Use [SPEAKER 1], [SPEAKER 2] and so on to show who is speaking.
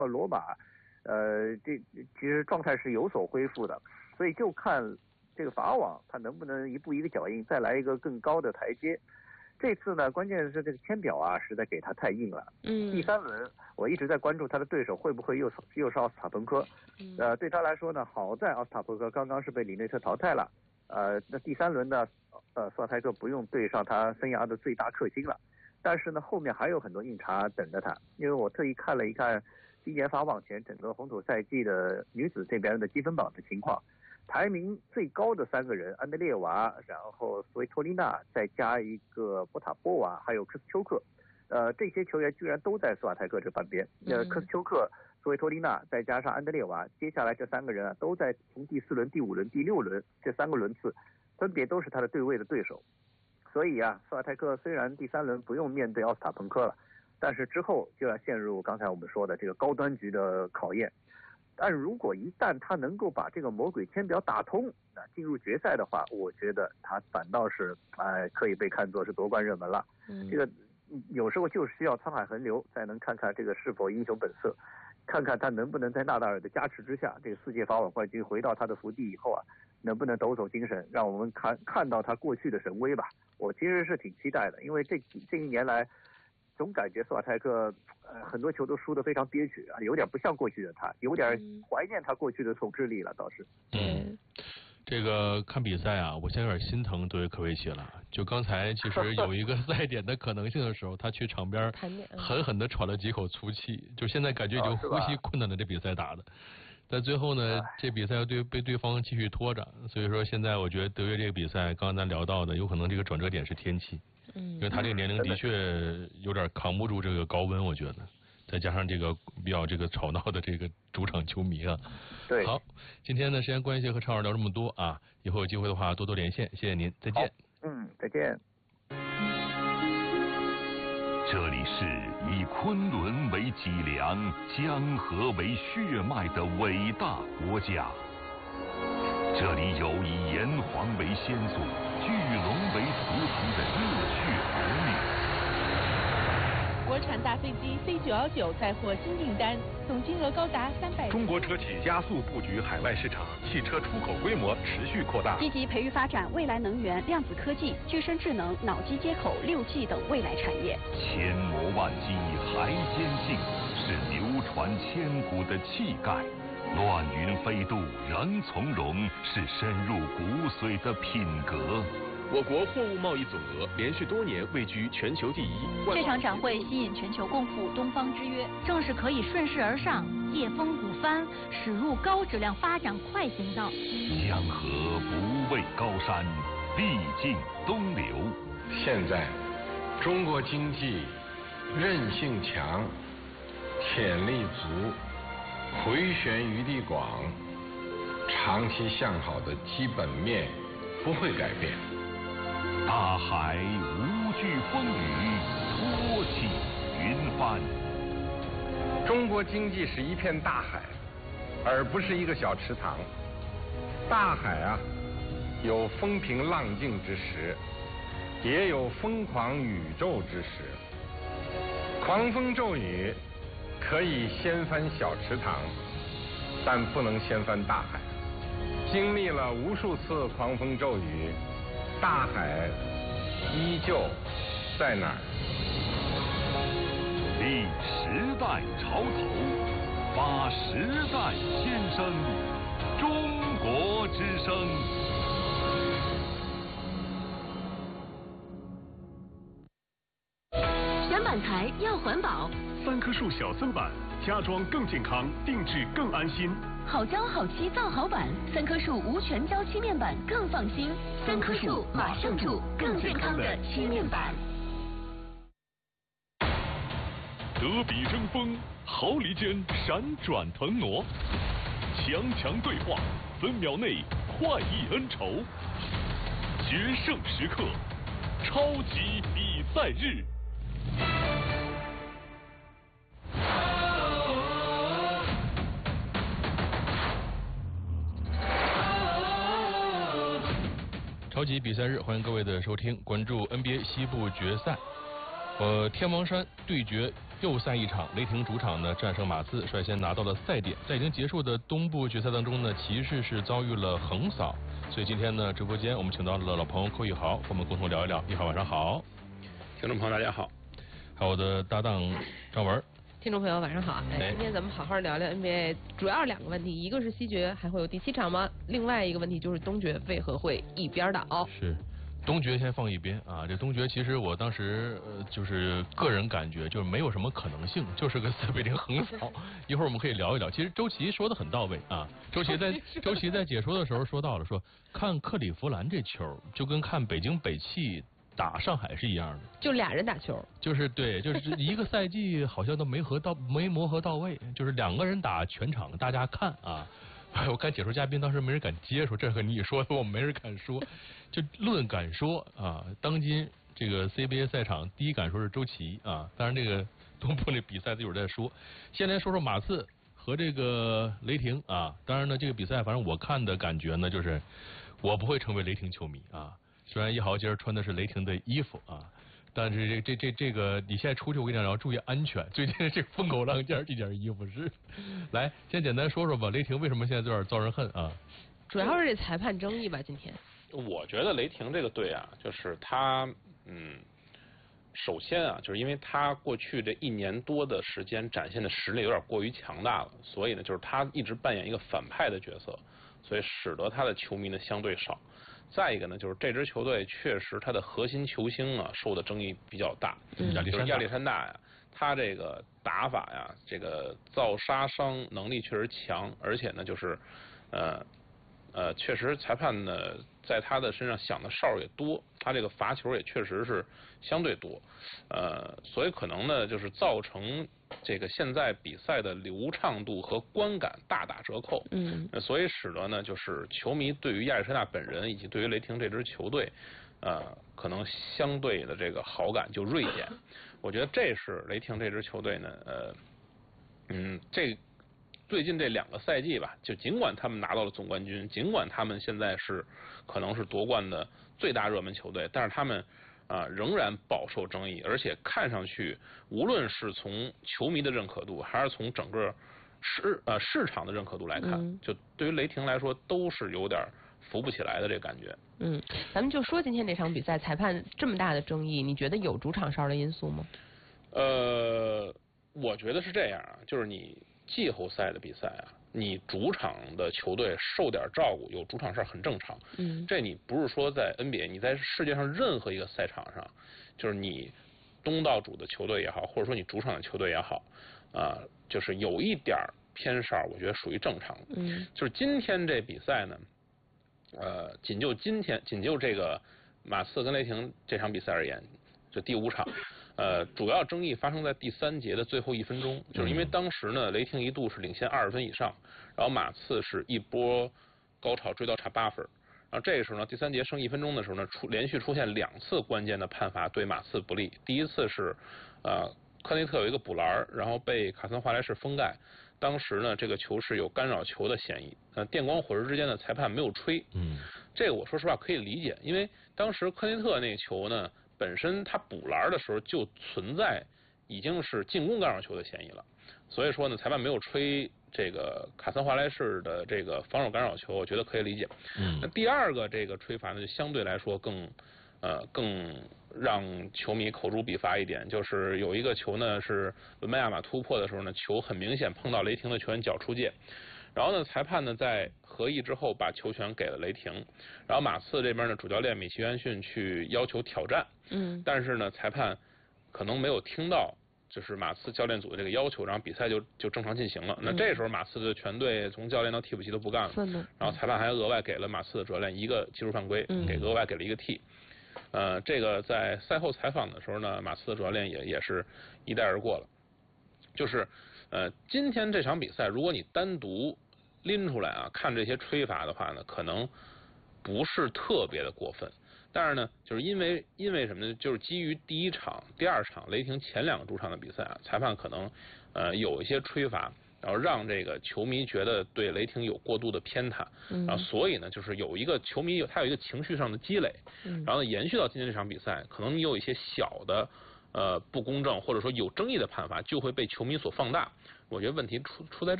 [SPEAKER 1] 罗马，这其实状态是有所恢复的，所以就看这个法网它能不能一步一个脚印，再来一个更高的台阶。这次呢，关键是这个签表啊，实在给他太硬了。第3轮我一直在关注他的对手会不会又是奥斯塔彭科。对他来说呢，好在奥斯塔彭科刚刚是被里内特淘汰了。那第3轮呢，斯瓦泰克不用对上他生涯的最大克星了。但是呢，后面还有很多硬茬等着他，因为我特意看了一看今年法网前整个红土赛季的女子这边的积分榜的情况。排名最高的3个人，安德烈娃，然后斯维托利娜，再加一个波塔波娃，还有科斯丘克，这些球员居然都在斯瓦泰克这半边。科斯丘克、斯维托利娜，再加上安德烈娃，接下来这3个人啊，都在从第4轮、第5轮、第6轮这3个轮次，分别都是他的对位的对手。所以啊，斯瓦泰克虽然第3轮不用面对奥斯塔彭科了，但是之后就要陷入刚才我们说的这个高端局的考验。但如果一旦他能够把这个魔鬼签表打通，那进入决赛的话，我觉得他反倒是可以被看作是夺冠热门了。这个有时候就是需要沧海横流，才能看看这个是否英雄本色，看看他能不能在纳达尔的加持之下，这个世界法网冠军回到他的府邸以后啊，能不能抖擞精神，让我们看到他过去的神威吧。我其实是挺期待的，因为这一年来总感觉斯瓦泰克很多球都输得非常憋屈啊，有点不像过去的他，有点怀念他过去的统治力了，倒是。
[SPEAKER 2] 这个看比赛啊，我现在有点心疼德约科维奇了。就刚才其实有一个赛点的可能性的时候，他去场边狠狠地喘了几口粗气，就现在感觉已经呼吸困难的这比赛打的。但最后呢，这比赛被对方继续拖着，所以说现在我觉得德约这个比赛，刚刚咱聊到的，有可能这个转折点是天气。因为他这个年龄的确有点扛不住这个高温，我觉得，再加上这个比较这个吵闹的这个主场球迷啊。
[SPEAKER 1] 对。
[SPEAKER 2] 好，今天呢时间关系和常老聊这么多啊，以后有机会的话多多连线，谢谢您，再见。
[SPEAKER 1] 再见。
[SPEAKER 3] 这里是以昆仑为脊梁、江河为血脉的伟大国家。这里有以炎黄为先祖、巨龙为图腾的热血儿女。
[SPEAKER 4] 国产大飞机 C919 载获新订单，总金额高达300。
[SPEAKER 5] 中国车企加速布局海外市场，汽车出口规模持续扩大，
[SPEAKER 6] 积极培育发展未来能源、量子科技、具身智能、脑机接口、6G 等未来产业。
[SPEAKER 3] 千磨万击还坚信，是流传千古的气概。乱云飞渡仍从容，是深入骨髓的品格。
[SPEAKER 7] 我国货物贸易总额连续多年位居全球第一。
[SPEAKER 6] 这场展会吸引全球共赴东方之约，正是可以顺势而上，借风鼓帆，驶入高质量发展快行道。
[SPEAKER 3] 江河不畏高山，必尽东流。
[SPEAKER 8] 现在，中国经济韧性强，潜力足，回旋余地广，长期向好的基本面不会改变。
[SPEAKER 3] 大海无惧风雨，托起云帆。
[SPEAKER 8] 中国经济是一片大海，而不是一个小池塘。大海啊，有风平浪静之时，也有疯狂宇宙之时。狂风骤雨可以掀翻小池塘，但不能掀翻大海。经历了无数次狂风骤雨，大海依旧在那儿。
[SPEAKER 3] 立时代潮头，发时代先声，中国之声。
[SPEAKER 9] 选板材要环保
[SPEAKER 5] ，3棵树小增板，家装更健康，定制更安心。
[SPEAKER 9] 好胶好漆造好板，3棵树无全胶漆面板更放心。3棵树马上住更健康的漆面板。
[SPEAKER 10] 德比争锋，毫厘间闪转腾挪，强对话，分秒内快意恩仇，决胜时刻，超级比赛日。
[SPEAKER 2] 超级比赛日，欢迎各位的收听，关注 NBA 西部决赛。天王山对决又赛一场，雷霆主场呢战胜马刺，率先拿到了赛点。在已经结束的东部决赛当中呢，骑士是遭遇了横扫，所以今天呢直播间我们请到了老朋友寇一豪，我们共同聊一聊。一豪晚上好。
[SPEAKER 11] 听众朋友大家好。
[SPEAKER 2] 还有我的搭档张文。
[SPEAKER 12] 听众朋友晚上好，今天咱们好好聊聊 NBA， 主要2个问题，一个是西决还会有第7场吗？另外一个问题就是东决为何会一边倒？
[SPEAKER 2] 是。东决先放一边啊，这东决其实我当时就是个人感觉就是没有什么可能性，就是个4比0横扫。一会儿我们可以聊一聊。其实周琦说的很到位啊，周琦在解说的时候说到了，说看克利夫兰这球就跟看北京北汽打上海是一样的，
[SPEAKER 12] 就俩人打球，
[SPEAKER 2] 就是对，就是一个赛季好像都没磨合到位，就是2个人打全场，大家看啊。我看解说嘉宾当时没人敢接，说这和你说的我没人敢说，就论敢说啊，当今这个 CBA 赛场第一敢说是周琦啊，当然这个东部那比赛一会儿再说。先来说说马刺和这个雷霆啊，当然呢这个比赛反正我看的感觉呢就是我不会成为雷霆球迷啊，虽然一豪今儿穿的是雷霆的衣服啊。但是这个你现在出去我跟你讲要注意安全，最近这疯狗浪尖这件衣服是。来，先简单说说吧，雷霆为什么现在有点遭人恨啊？
[SPEAKER 12] 主要是这裁判争议吧，今天。
[SPEAKER 11] 我觉得雷霆这个队啊，就是他首先啊，就是因为他过去这1年多的时间展现的实力有点过于强大了，所以呢，就是他一直扮演一个反派的角色，所以使得他的球迷呢相对少。再一个呢，就是这支球队确实他的核心球星啊受的争议比较大，就是亚历山大呀，他这个打法呀，这个造杀伤能力确实强，而且呢就是确实裁判呢在他的身上响的哨也多，他这个罚球也确实是相对多，所以可能呢就是造成这个现在比赛的流畅度和观感大打折扣，所以使得呢就是球迷对于亚历山大本人以及对于雷霆这支球队，可能相对的这个好感就锐减。我觉得这是雷霆这支球队呢，最近这2个赛季吧，就尽管他们拿到了总冠军，尽管他们现在是可能是夺冠的最大热门球队，但是他们仍然饱受争议，而且看上去无论是从球迷的认可度，还是从整个市场的认可度来看，就对于雷霆来说都是有点扶不起来的这感觉。
[SPEAKER 12] 咱们就说今天这场比赛裁判这么大的争议，你觉得有主场哨的因素吗？
[SPEAKER 11] 我觉得是这样啊，就是你季后赛的比赛啊，你主场的球队受点照顾，有主场哨很正常。这你不是说在 NBA， 你在世界上任何一个赛场上，就是你东道主的球队也好，或者说你主场的球队也好，就是有一点偏哨，我觉得属于正常的。就是今天这比赛呢，仅就这个马刺跟雷霆这场比赛而言，就第5场。主要争议发生在第3节的最后1分钟，就是因为当时呢，雷霆一度是领先20分以上，然后马刺是一波高潮追到差8分，然后这个时候呢，第3节剩1分钟的时候呢，连续出现2次关键的判罚对马刺不利。第一次是科内特有一个补篮，然后被卡森华莱士封盖，当时呢这个球是有干扰球的嫌疑，电光火石之间的裁判没有吹。这个我说实话可以理解，因为当时科内特那个球呢本身他补篮的时候就存在已经是进攻干扰球的嫌疑了，所以说呢裁判没有吹这个卡森华莱士的这个防守干扰球，我觉得可以理解。那第2个这个吹罚呢就相对来说更让球迷口诛笔伐一点，就是有一个球呢是文班亚马突破的时候呢，球很明显碰到雷霆的球员脚出界，然后呢裁判呢在合议之后把球权给了雷霆，然后马刺这边呢主教练米奇约逊去要求挑战，但是呢裁判可能没有听到就是马刺教练组的这个要求，然后比赛就正常进行了。那这时候马刺的全队从教练到替补席都不干了，然后裁判还额外给了马刺的主教练1个技术犯规，额外给了1个替。这个在赛后采访的时候呢，马刺的主教练也是一带而过了。就是今天这场比赛，如果你单独拎出来啊看这些吹罚的话呢，可能不是特别的过分。但是呢，就是因为什么呢？就是基于第1场、第2场雷霆前2个主场的比赛啊，裁判可能有一些吹罚，然后让这个球迷觉得对雷霆有过度的偏袒，然后所以呢，就是有一个球迷他有一个情绪上的积累，然后呢延续到今天这场比赛，可能你有一些小的不公正或者说有争议的判罚，就会被球迷所放大。我觉得问题出在这儿。